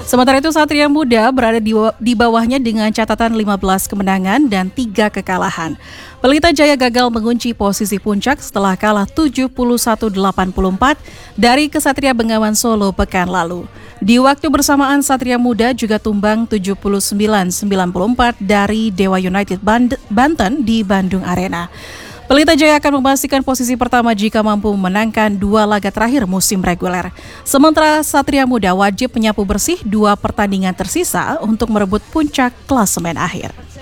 Sementara itu Satria Muda berada di bawahnya dengan catatan 15 kemenangan dan 3 kekalahan. Pelita Jaya gagal mengunci posisi puncak setelah kalah 71-84 dari Ksatria Bengawan Solo pekan lalu. Di waktu bersamaan Satria Muda juga tumbang 79-94 dari Dewa United Banten di Bandung Arena. Pelita Jaya akan memastikan posisi pertama jika mampu memenangkan 2 laga terakhir musim reguler. Sementara Satria Muda wajib menyapu bersih 2 pertandingan tersisa untuk merebut puncak klasemen akhir.